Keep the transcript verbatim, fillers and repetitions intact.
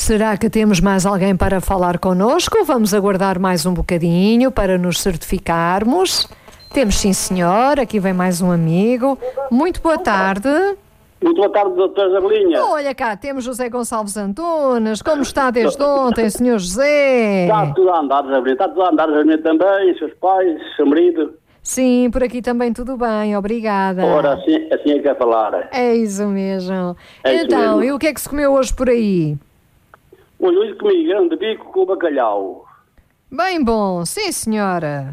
Será que temos mais alguém para falar connosco? Vamos aguardar mais um bocadinho para nos certificarmos. Temos sim, senhor. Aqui vem mais um amigo. Muito boa tarde. Muito boa tarde, doutor Zabelinha. Olha cá, temos José Gonçalves Antunes. Como está desde ontem, senhor José? Está tudo a andar, Zabelinha. Está tudo a andar, Zabelinha também, seus pais, seu marido. Sim, por aqui também tudo bem, obrigada. Ora, assim, assim é que é falar. É isso mesmo. É isso Então, mesmo. e o que é que se comeu hoje por aí? Hoje hoje comi grande bico com bacalhau. Bem bom, sim senhora.